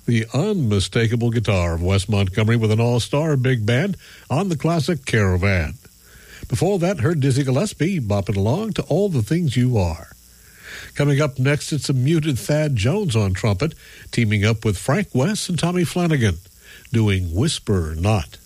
the unmistakable guitar of Wes Montgomery with an all-star big band on the classic Caravan. Before that, heard Dizzy Gillespie bopping along to All the Things You Are. Coming up next, it's a muted Thad Jones on trumpet, teaming up with Frank West and Tommy Flanagan, doing Whisper Not.